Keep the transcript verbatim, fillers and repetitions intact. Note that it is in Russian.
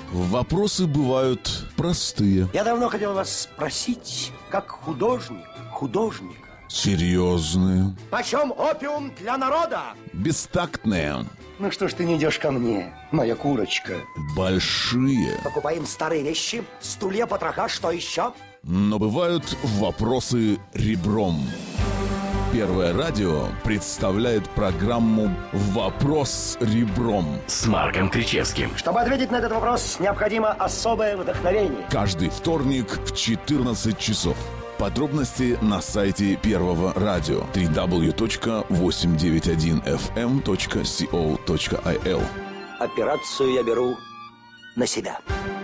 Вопросы бывают простые. Я давно хотел вас спросить, как художник, художника. Серьезные. Почем опиум для народа? Бестактные. Ну что ж ты не идешь ко мне, моя курочка? Большие. Покупаем старые вещи, стулья, потроха, что еще? Но бывают вопросы ребром. Первое радио представляет программу «Вопрос ребром» с Марком Кричевским. Чтобы ответить на этот вопрос, необходимо особое вдохновение. Каждый вторник в четырнадцать часов. Подробности на сайте Первого радио дабл ю дабл ю дабл ю точка восемьсот девяносто один эф эм точка ко точка ай эл. Операцию я беру на себя.